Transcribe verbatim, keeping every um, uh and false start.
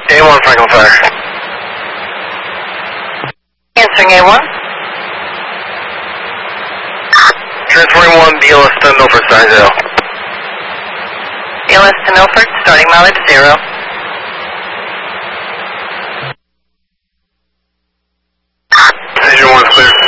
A one, Franklin Fire. Answering A one. Transferring one, B L S to Milford, size zero. B L S to Milford, starting mileage zero. Station one is clear.